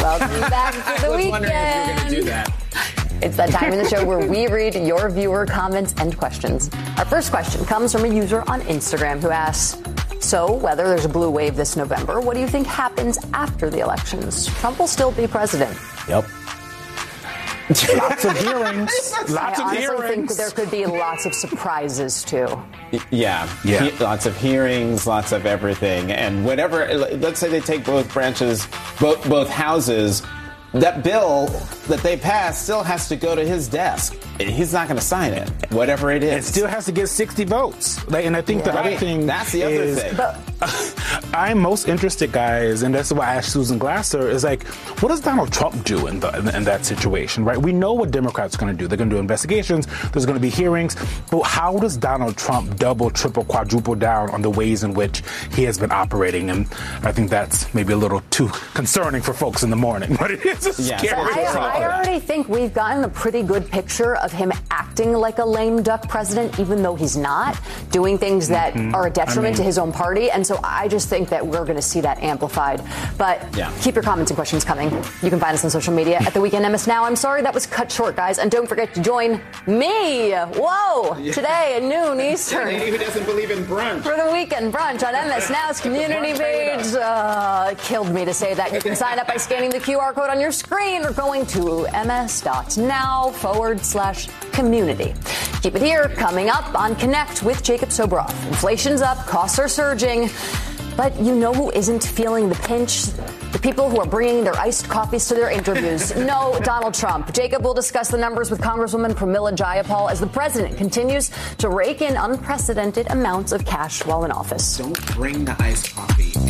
Welcome back to the weekend. Wondering if you were going to do that. It's that time in the show where we read your viewer comments and questions. Our first question comes from a user on Instagram who asks, so whether there's a blue wave this November, what do you think happens after the elections? Trump will still be president. Yep. Lots of hearings. I honestly think there could be lots of surprises, too. Yeah. Lots of hearings, lots of everything. And whatever, let's say they take both branches, both houses, that bill that they pass still has to go to his desk. He's not going to sign it, whatever it is. It still has to get 60 votes. And I think the other thing that's the other thing. I'm most interested, guys, and that's why I asked Susan Glasser, is like, what does Donald Trump do in that situation, right? We know what Democrats are going to do. They're going to do investigations. There's going to be hearings. But how does Donald Trump double, triple, quadruple down on the ways in which he has been operating? And I think that's maybe a little too concerning for folks in the morning. But it is scary. I already think we've gotten a pretty good picture of him acting like a lame duck president, even though he's not, doing things that are a detriment to his own party. And so I just think that we're going to see that amplified. But keep your comments and questions coming. You can find us on social media at The Weekend MS Now. I'm sorry that was cut short, guys. And don't forget to join me, today at noon Eastern. Who doesn't believe in brunch? For the Weekend Brunch on MS Now's community page. It killed me to say that. You can sign up by scanning the QR code on your screen or going to ms.now/community. Keep it here. Coming up on Connect with Jacob Sobroff. Inflation's up, costs are surging. But you know who isn't feeling the pinch? The people who are bringing their iced coffees to their interviews. No, Donald Trump. Jacob will discuss the numbers with Congresswoman Pramila Jayapal as the president continues to rake in unprecedented amounts of cash while in office. Don't bring the iced coffee.